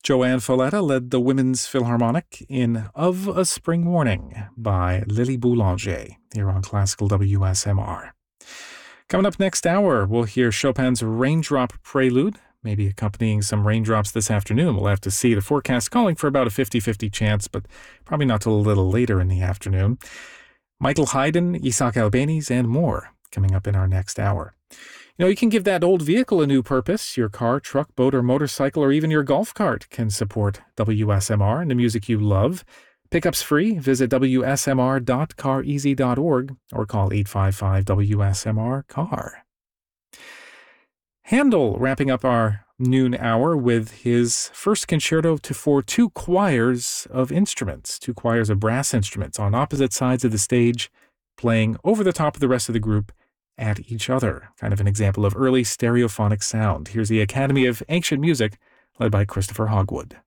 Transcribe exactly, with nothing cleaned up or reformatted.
Joanne Folletta led the Women's Philharmonic in Of a Spring Morning by Lily Boulanger here on Classical W S M R. Coming up next hour, we'll hear Chopin's Raindrop Prelude, maybe accompanying some raindrops this afternoon. We'll have to see. The forecast calling for about a fifty-fifty chance, but probably not till a little later in the afternoon. Michael Haydn, Isaac Albéniz, and more coming up in our next hour. You know, you can give that old vehicle a new purpose. Your car, truck, boat, or motorcycle, or even your golf cart can support W S M R and the music you love. Pickup's free. Visit W S M R dot car easy dot org or call eight five five W S M R C A R. Handel wrapping up our noon hour with his first concerto to for two choirs of instruments, two choirs of brass instruments on opposite sides of the stage, playing over the top of the rest of the group at each other. Kind of an example of early stereophonic sound. Here's the Academy of Ancient Music, led by Christopher Hogwood.